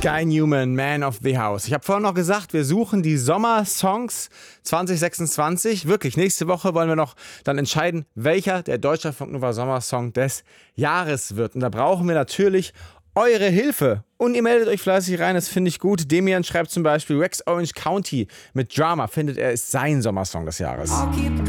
Guy Newman, Man of the House. Ich habe vorhin noch gesagt, wir suchen die Sommersongs 2026. Wirklich, nächste Woche wollen wir noch dann entscheiden, welcher der Deutschlandfunk Nova Sommersong des Jahres wird. Und da brauchen wir natürlich eure Hilfe. Und ihr meldet euch fleißig rein, das finde ich gut. Demian schreibt zum Beispiel, Rex Orange County mit Drama findet er ist sein Sommersong des Jahres.